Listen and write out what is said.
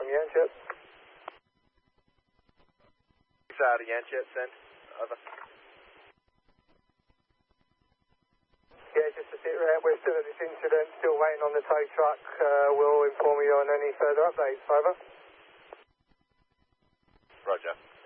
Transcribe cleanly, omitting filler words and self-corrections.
Yankee. Out of Yankee, send. Over. Yeah, just to sit around. We're still at this incident, still waiting on the tow truck. We'll inform you on any further updates. Over. Roger.